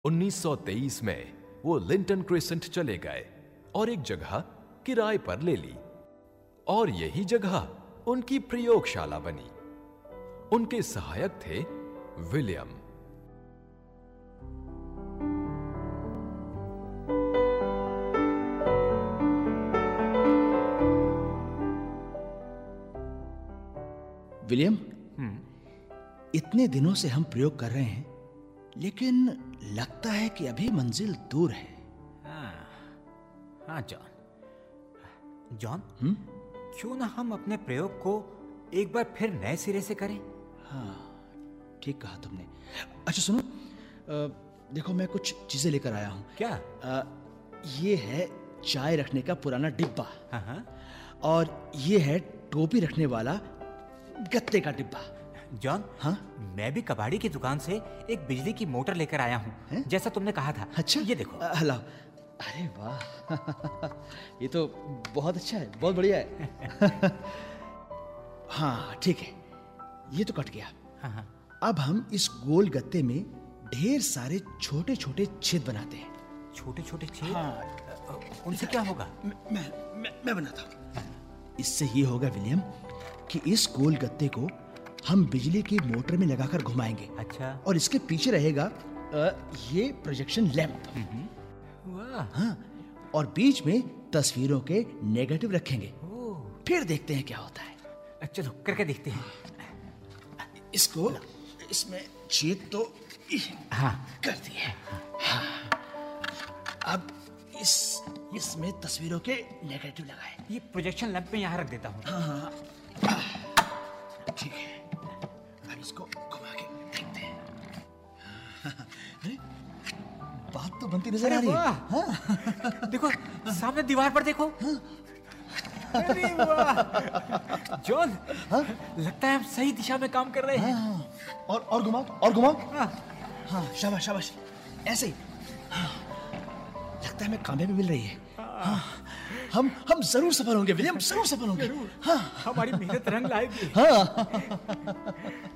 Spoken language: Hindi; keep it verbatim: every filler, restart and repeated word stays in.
उन्नीस सौ तेईस में वो लिंटन क्रेसेंट चले गए और एक जगह किराए पर ले ली और यही जगह उनकी प्रयोगशाला बनी। उनके सहायक थे विलियम। विलियम, इतने दिनों से हम प्रयोग कर रहे हैं, लेकिन लगता है कि अभी मंजिल दूर है। हाँ, हाँ जॉन। जॉन, हम्म? क्यों ना हम अपने प्रयोग को एक बार फिर नए सिरे से करें? हाँ, ठीक कहा तुमने। अच्छा सुनो, आ, देखो मैं कुछ चीजें लेकर आया हूँ। क्या? आ, ये है चाय रखने का पुराना डिब्बा। हाँ हाँ। और ये है टोपी रखने वाला गत्ते का डिब्बा। जॉन, हाँ? मैं भी कबाड़ी की दुकान से एक बिजली की मोटर लेकर आया हूँ, जैसा तुमने कहा था। अच्छा, ये देखो। हेलो। अरे वाह ये तो बहुत अच्छा है, बहुत बढ़िया है। हाँ ठीक है, ये तो कट गया। हाँ हाँ। अब हम इस गोल गत्ते में ढेर सारे छोटे छोटे छेद बनाते हैं। छोटे छोटे छेद? हाँ। उनसे क्या होगा? मैं मैं मैं, मैं बनाता हूँ। इससे ये होगा विलियम कि इस गोल गत्ते को हम बिजली की मोटर में लगाकर घुमाएंगे। अच्छा। और इसके पीछे रहेगा आ, ये प्रोजेक्शन लैंप। वाह। हाँ, और बीच में तस्वीरों के नेगेटिव रखेंगे। ओह। फिर देखते हैं क्या होता है। चलो करके देखते हैं। इसको इसमें छेद तो हाँ कर दिए। हाँ, अब इस इसमें तस्वीरों के नेगेटिव लगाए। ये प्रोजेक्शन लैंप में यहाँ रख देता हूँ। हाँ हाँ ठीक है, अब इसको घुमा के देखते हैं। अरे बात तो बनती नजर आ रही है। हाँ। देखो सामने दीवार पर देखो। अरे वाह जॉन, हाँ? लगता है हम सही दिशा में काम कर रहे हैं। हाँ, और और घुमाओ और घुमाओ। हाँ। हाँ शाबाश शाबाश, ऐसे ही। हाँ, लगता है हमें कामयाबी मिल रही है। हाँ, हम हम जरूर सफल होंगे विलियम, जरूर सफल होंगे। जरूर। हाँ, हमारी मेहनत रंग लाएगी। हाँ।